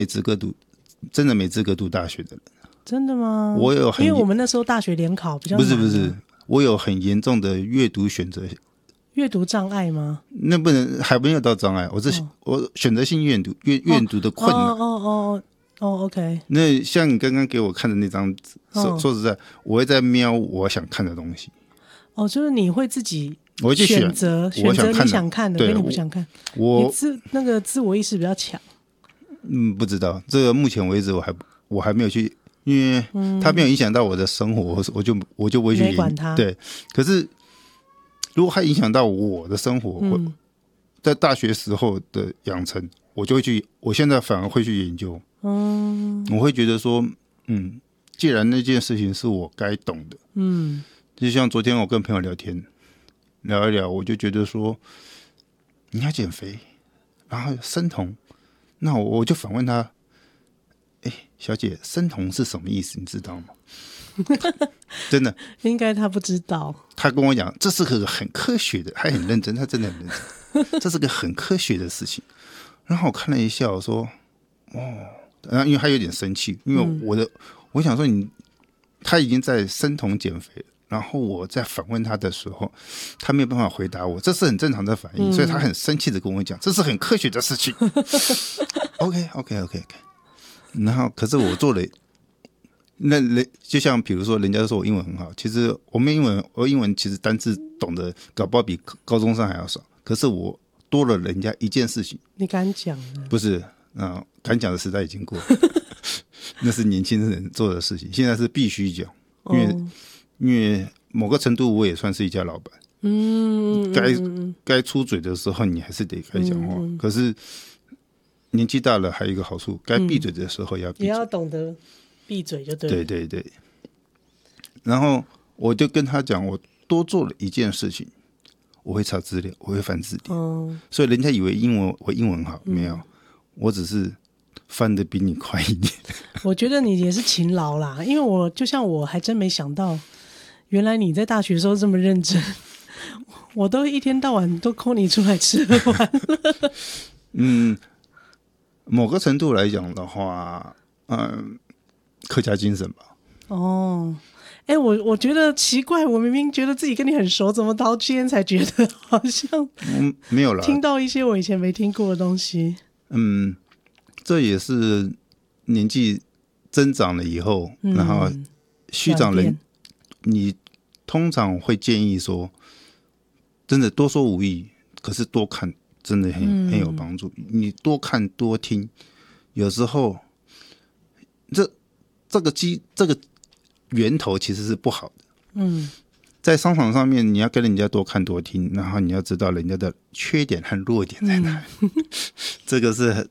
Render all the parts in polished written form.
没资格读，真的没资格读大学的人。 真的吗？ 我有因为我们那时候大学联考比较难。 不是，我有很严重的阅读障碍吗？ 那不能还没有到障碍，我选择性阅读的困难。 OK。 那像你刚刚给我看的那张，说实在，我会在瞄我想看的东西。 就是你会自己我会去选择你想看的，跟你不想看。你那个自我意识比较强。 不知道这个目前为止我还没有去，因为它没有影响到我的生活，我就不会去没管它。 对，可是如果它影响到我的生活，在大学时候的养成，我就会去，我现在反而会去研究。我会觉得说，既然那件事情是我该懂的，就像昨天我跟朋友聊天，聊一聊，我就觉得说，你要减肥，然后生酮，那我就反问他，小姐，生酮是什么意思？你知道吗？真的， 应该他不知道。 他跟我讲，这是个很科学的，还很认真，他真的很认真，这是个很科学的事情。然后我看了一下，我说，然后因为他有点生气，因为我想说他已经在生酮减肥了，然后我在反问他的时候，他没有办法回答我，这是很正常的反应，所以他很生气的跟我讲，这是很科学的事情。OK， 然后可是我做了。那就像比如说，人家说我英文很好，其实我英文其实单字懂得搞不好比高中生还要少。可是我多了人家一件事情。 你敢讲呢？ 不是，敢讲的时代已经过了，那是年轻人做的事情。现在是必须讲，因为某个程度我也算是一家老板。该出嘴的时候你还是得该讲话。可是年纪大了还有一个好处，该闭嘴的时候要闭嘴， 也要懂得。闭嘴就对了。 对。然后我就跟他讲，我多做了一件事情，我会查资料，我会翻字典。所以人家以为我英文好，没有，我只是翻得比你快一点。 我觉得你也是勤劳啦，因为我还真没想到，原来你在大学的时候这么认真，我都一天到晚都 call 你出来吃喝玩乐。 某个程度来讲的话，客家精神吧。 我觉得奇怪，我明明觉得自己跟你很熟，怎么到今天才觉得好像没有啦， 听到一些我以前没听过的东西。 这也是年纪增长了以后，然后虚长人，你通常会建议说，真的多说无益，可是多看真的很有帮助。你多看多听，有时候这个源头其实是不好的。在商场上面，你要跟人家多看多听，然后你要知道人家的缺点和弱点在哪里。这个是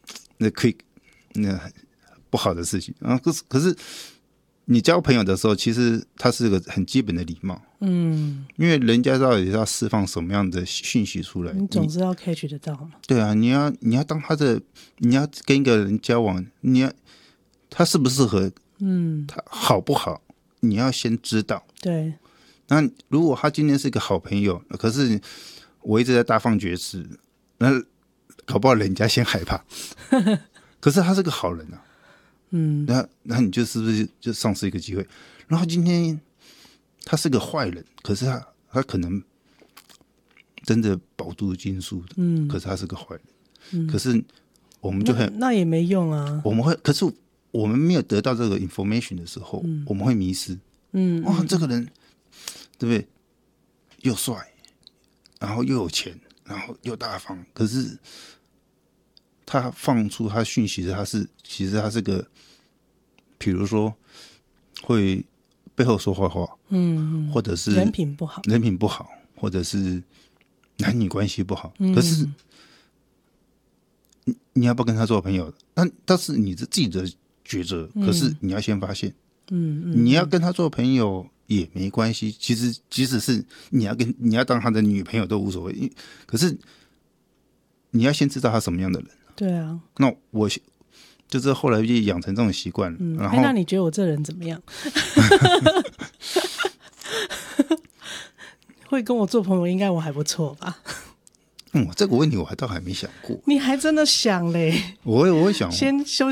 不好的事情。可是你交朋友的时候，其实它是个很基本的礼貌。因为人家到底要释放什么样的讯息出来， 你总是要 catch 得到嘛。 对啊，你要当你要跟一个人交往，他适不适合，他好不好，你要先知道。 对。 那如果他今天是一个好朋友，可是我一直在大放厥词，那搞不好人家先害怕。可是他是个好人啊。那你就是不是就丧失一个机会？然后今天他是个坏人，可是他可能真的饱读经书的，可是他是个坏人。可是我们就那也没用啊。 可是我们没有得到这个 information 的时候，我们会迷失。这个人对不对？又帅，然后又有钱，然后又大方，可是他放出他讯息的，其实他是个，比如说会背后说坏话，或者是人品不好， 或者是男女关系不好。可是你要不要跟他做朋友？但是你自己的抉择。可是你要先发现，你要跟他做朋友也没关系。其实即使是你要当他的女朋友都无所谓。可是你要先知道他什么样的人。 对啊。 那我就是后来就养成这种习惯。然后那你觉得我这人怎么样？会跟我做朋友，应该我还不错吧？ 这个问题我倒还没想过。 你还真的想嘞？ 我会想， 先休